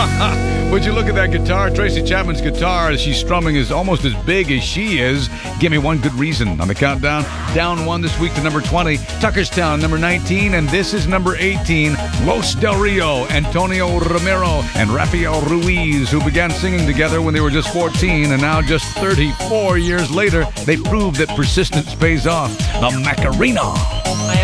Would you look at that guitar? Tracy Chapman's guitar, she's strumming, is almost as big as she is. Give me one good reason on the countdown. Down one this week to number 20. Tuckerstown, number 19. And this is number 18. Los Del Rio, Antonio Romero, and Rafael Ruiz, who began singing together when they were just 14. And now, just 34 years later, they proved that persistence pays off. The Macarena.